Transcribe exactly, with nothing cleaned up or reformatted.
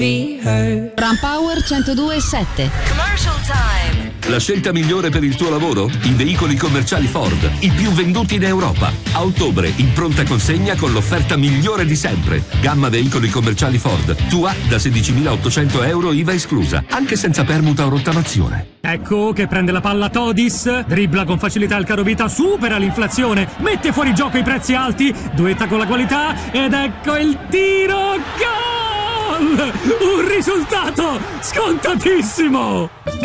be heard. Ram Power centodue e sette. Commercial time. La scelta migliore per il tuo lavoro? I veicoli commerciali Ford, i più venduti in Europa. A ottobre, in pronta consegna con l'offerta migliore di sempre. Gamma veicoli commerciali Ford, tua da sedicimilaottocento euro I V A esclusa, anche senza permuta o rottamazione. Ecco che prende la palla Todis, dribbla con facilità il carovita, supera l'inflazione, mette fuori gioco i prezzi alti, duetta con la qualità ed ecco il tiro, gol! Un risultato scontatissimo!